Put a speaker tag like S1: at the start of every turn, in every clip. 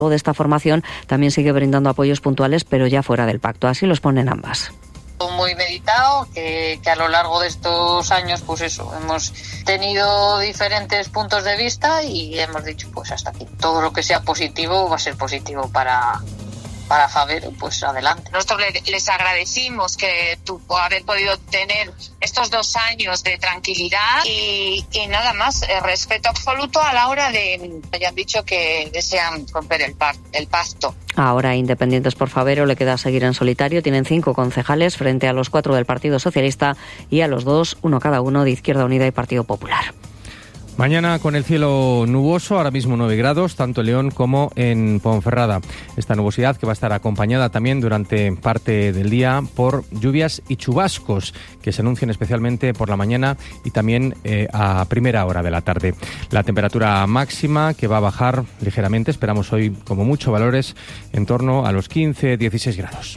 S1: de esta formación también sigue brindando apoyos puntuales, pero ya fuera del pacto. Así los ponen ambas.
S2: Muy meditado, que a lo largo de estos años, pues eso, hemos tenido diferentes puntos de vista y hemos dicho, pues hasta aquí. Todo lo que sea positivo va a ser positivo para Favero, pues adelante.
S3: Nosotros les agradecimos que haber podido tener estos 2 años de tranquilidad y nada más, respeto absoluto a la hora de, ya han dicho que desean romper el pacto.
S1: Ahora, Independientes por Favero le queda seguir en solitario. Tienen 5 concejales frente a los 4 del Partido Socialista y a los 2, uno cada uno, de Izquierda Unida y Partido Popular.
S4: Mañana con el cielo nuboso, ahora mismo 9 grados, tanto en León como en Ponferrada. Esta nubosidad que va a estar acompañada también durante parte del día por lluvias y chubascos que se anuncian especialmente por la mañana y también a primera hora de la tarde. La temperatura máxima que va a bajar ligeramente, esperamos hoy como mucho valores en torno a los 15-16 grados.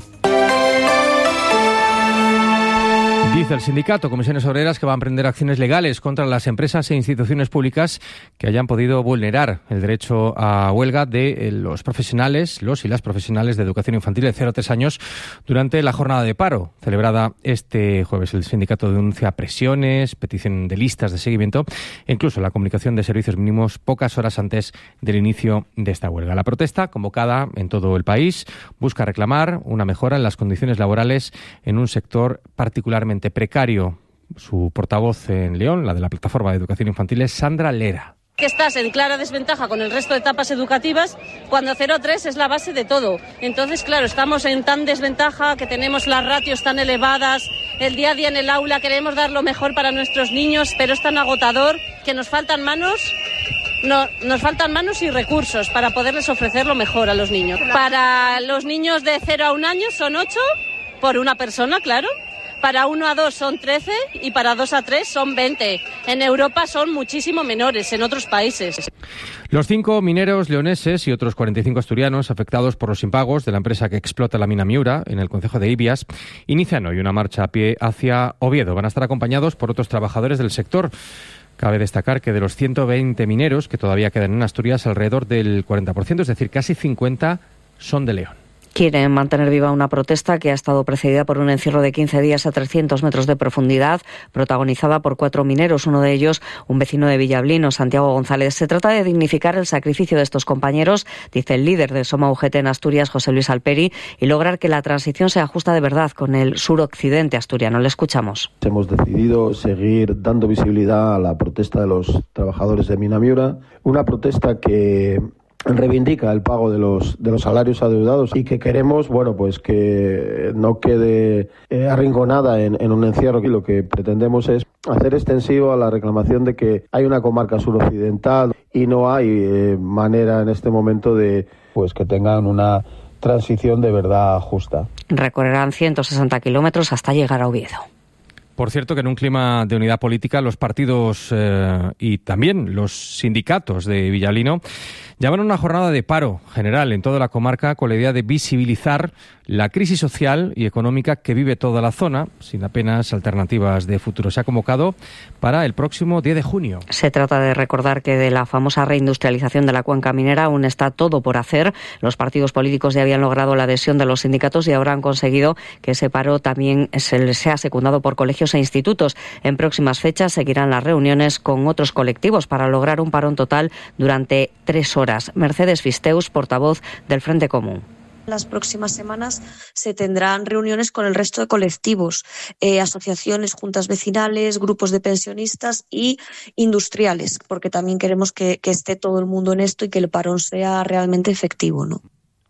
S4: Dice el sindicato Comisiones Obreras que va a emprender acciones legales contra las empresas e instituciones públicas que hayan podido vulnerar el derecho a huelga de los y las profesionales de educación infantil de 0 a 3 años durante la jornada de paro celebrada este jueves. El sindicato denuncia presiones, petición de listas de seguimiento e incluso la comunicación de servicios mínimos pocas horas antes del inicio de esta huelga. La protesta, convocada en todo el país, busca reclamar una mejora en las condiciones laborales en un sector particularmente precario. Su portavoz en León, la de la Plataforma de Educación Infantil, es Sandra Lera.
S5: Que estás en clara desventaja con el resto de etapas educativas cuando 0-3 es la base de todo. Entonces, claro, estamos en tan desventaja, que tenemos las ratios tan elevadas, el día a día en el aula queremos dar lo mejor para nuestros niños, pero es tan agotador que nos faltan manos y recursos para poderles ofrecer lo mejor a los niños. Para los niños de 0 a 1 año son 8 por una persona, claro. Para 1 a 2 son 13 y para 2 a 3 son 20. En Europa son muchísimo menores, en otros países.
S4: Los 5 mineros leoneses y otros 45 asturianos afectados por los impagos de la empresa que explota la mina Miura en el concejo de Ibias inician hoy una marcha a pie hacia Oviedo. Van a estar acompañados por otros trabajadores del sector. Cabe destacar que de los 120 mineros que todavía quedan en Asturias, alrededor del 40%, es decir, casi 50, son de León.
S1: Quieren mantener viva una protesta que ha estado precedida por un encierro de 15 días a 300 metros de profundidad, protagonizada por 4 mineros, uno de ellos un vecino de Villablino, Santiago González. Se trata de dignificar el sacrificio de estos compañeros, dice el líder de Soma UGT en Asturias, José Luis Alperi, y lograr que la transición sea justa de verdad con el suroccidente asturiano. Le escuchamos.
S6: Hemos decidido seguir dando visibilidad a la protesta de los trabajadores de Mina Miura, una protesta que reivindica el pago de los salarios adeudados y que queremos, pues que no quede arrinconada en un encierro. Y lo que pretendemos es hacer extensivo a la reclamación de que hay una comarca suroccidental y no hay manera en este momento de que tengan una transición de verdad justa.
S1: Recorrerán 160 kilómetros hasta llegar a Oviedo.
S4: Por cierto, que en un clima de unidad política, los partidos y también los sindicatos de Villablino llaman a una jornada de paro general en toda la comarca con la idea de visibilizar la crisis social y económica que vive toda la zona, sin apenas alternativas de futuro. Se ha convocado para el próximo 10 de junio.
S1: Se trata de recordar que de la famosa reindustrialización de la cuenca minera aún está todo por hacer. Los partidos políticos ya habían logrado la adhesión de los sindicatos y ahora han conseguido que ese paro también sea secundado por colegios e institutos. En próximas fechas seguirán las reuniones con otros colectivos para lograr un parón total durante 3 horas. Mercedes Fisteus, portavoz del Frente Común.
S7: Las próximas semanas se tendrán reuniones con el resto de colectivos, asociaciones, juntas vecinales, grupos de pensionistas y industriales, porque también queremos que esté todo el mundo en esto y que el parón sea realmente efectivo, ¿no?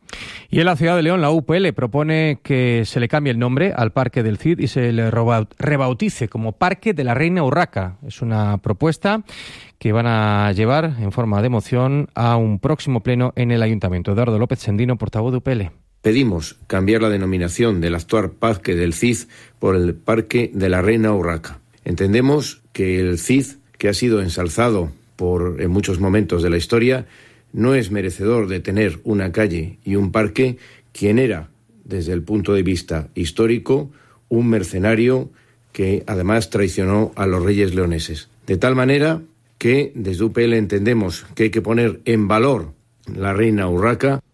S4: Y en la ciudad de León, la UPL propone que se le cambie el nombre al Parque del Cid y se le rebautice como Parque de la Reina Urraca. Es una propuesta que van a llevar en forma de moción a un próximo pleno en el Ayuntamiento. Eduardo López Sendino, portavoz de UPL.
S8: Pedimos cambiar la denominación del actual Parque del Cid por el Parque de la Reina Urraca. Entendemos que el Cid, que ha sido ensalzado en muchos momentos de la historia, no es merecedor de tener una calle y un parque, quien era, desde el punto de vista histórico, un mercenario que además traicionó a los reyes leoneses. De tal manera que desde UPL entendemos que hay que poner en valor la Reina Urraca.